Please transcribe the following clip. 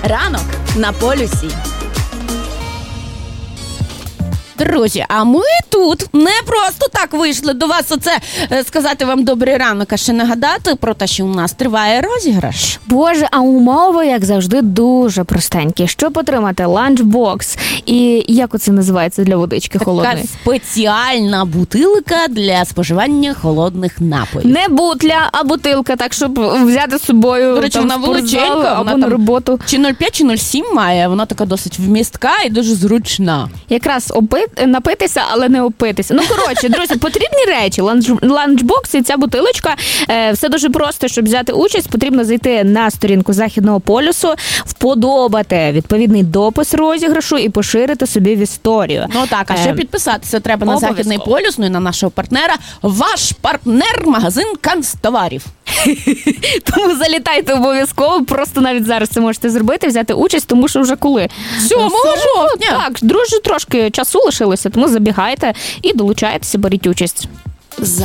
Ранок на полюсі. Друзі, а ми тут не просто так вийшли до вас оце сказати вам добрий ранок, а ще нагадати про те, що у нас триває розіграш. Боже, а умови, як завжди, дуже простенькі. Щоб отримати ланчбокс і, як оце називається для водички холодної? Така спеціальна бутилка для споживання холодних напоїв. Не бутля, а бутилка, так, щоб взяти з собою. До речі, там, вона величенька, або вона на там роботу. Чи 0,5, чи 0,7 має, вона така досить вмістка і дуже зручна. Якраз напитися, але не опитися. Ну, коротше, друзі, потрібні речі. Ланчбокс і ця бутилочка. Все дуже просто, щоб взяти участь. Потрібно зайти на сторінку Західного полюсу, вподобати відповідний допис розіграшу і поширити собі в історію. Ну так, а ще підписатися треба на Західний полюс, ну і на нашого партнера. Ваш партнер – магазин канцтоварів. Тому залітайте обов'язково, просто навіть зараз це можете зробити, взяти участь, тому що вже коли? 7 жовтня. Так, друзі, трошки часу лишилося, тому забігайте і долучайтеся, беріть участь.